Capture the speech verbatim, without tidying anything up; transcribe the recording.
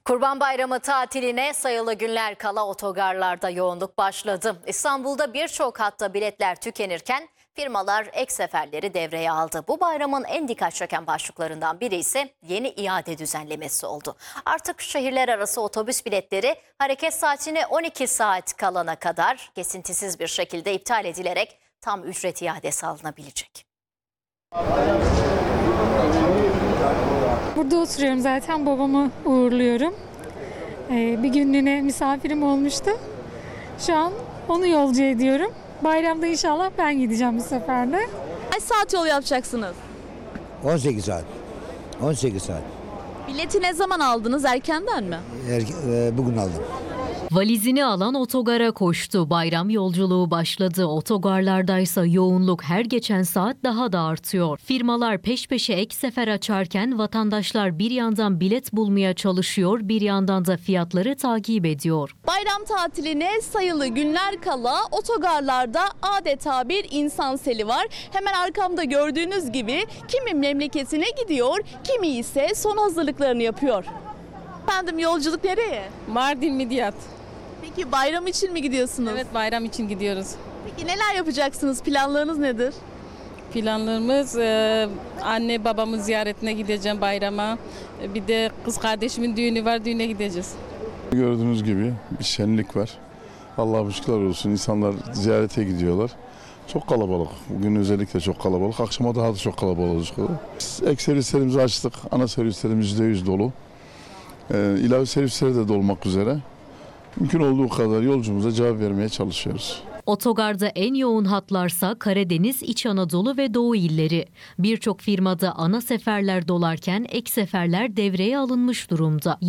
Kurban Bayramı tatiline sayılı günler kala otogarlarda yoğunluk başladı. İstanbul'da birçok hatta biletler tükenirken firmalar ek seferleri devreye aldı. Bu bayramın en dikkat çeken başlıklarından biri ise yeni iade düzenlemesi oldu. Artık şehirler arası otobüs biletleri hareket saatine on iki saat kalana kadar kesintisiz bir şekilde iptal edilerek tam ücret iadesi alınabilecek. Burada oturuyorum zaten, babamı uğurluyorum. Ee, bir günlüğüne misafirim olmuştu. Şu an onu yolcu ediyorum. Bayramda inşallah ben gideceğim bu sefer de. Kaç saat yol yapacaksınız? on sekiz saat. on sekiz saat. Bileti ne zaman aldınız? Erkenden mi? Er, e, bugün aldım. Valizini alan otogara koştu. Bayram yolculuğu başladı. Otogarlardaysa yoğunluk her geçen saat daha da artıyor. Firmalar peş peşe ek sefer açarken vatandaşlar bir yandan bilet bulmaya çalışıyor, bir yandan da fiyatları takip ediyor. Bayram tatiline sayılı günler kala otogarlarda adeta bir insan seli var. Hemen arkamda gördüğünüz gibi kimi memleketine gidiyor, kimi ise son hazırlıklarını yapıyor. Efendim, yolculuk nereye? Mardin Midyat. Peki bayram için mi gidiyorsunuz? Evet, bayram için gidiyoruz. Peki neler yapacaksınız? Planlarınız nedir? Planlarımız e, anne babamın ziyaretine gideceğim bayrama. E, Bir de kız kardeşimin düğünü var, düğüne gideceğiz. Gördüğünüz gibi bir şenlik var. Allah'a şükürler olsun, insanlar ziyarete gidiyorlar. Çok kalabalık. Bugün özellikle çok kalabalık. Akşama daha da çok kalabalık olacak. Biz ek servislerimizi açtık. Ana servislerimiz yüzde yüz dolu. Ee, ilave servisleri de dolmak üzere. Mümkün olduğu kadar yolcumuza cevap vermeye çalışıyoruz. Otogarda en yoğun hatlarsa Karadeniz, İç Anadolu ve Doğu illeri. Birçok firmada ana seferler dolarken ek seferler devreye alınmış durumda.